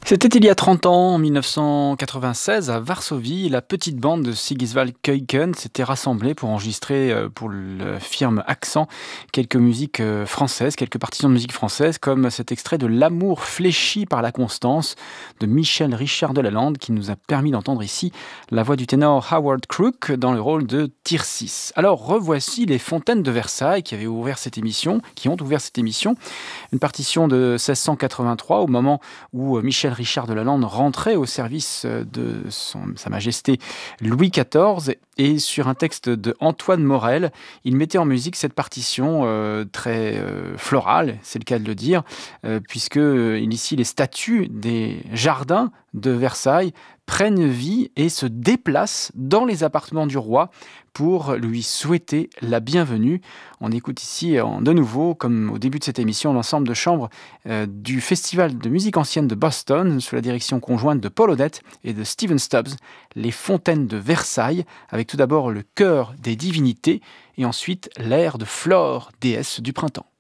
C'était il y a 30 ans, en 1996, à Varsovie, la petite bande de Sigiswald Keuken s'était rassemblée pour enregistrer pour la firme Accent quelques musiques françaises, quelques partitions de musique française, comme cet extrait de L'amour fléchi par la constance de Michel Richard de Lalande, qui nous a permis d'entendre ici la voix du ténor Howard Crook dans le rôle de Tircis. Alors revoici les Fontaines de Versailles qui ont ouvert cette émission, une partition de 1683 au moment où Michel Richard de Lalande rentrait au service de Sa Majesté Louis XIV, et sur un texte de Antoine Morel, il mettait en musique cette partition très florale, c'est le cas de le dire, puisque ici les statues des jardins de Versailles prennent vie et se déplacent dans les appartements du roi pour lui souhaiter la bienvenue. On écoute ici de nouveau, comme au début de cette émission, l'ensemble de chambre du Festival de musique ancienne de Boston, sous la direction conjointe de Paul Odette et de Stephen Stubbs, les Fontaines de Versailles, avec tout d'abord le chœur des divinités et ensuite l'air de Flore, déesse du printemps.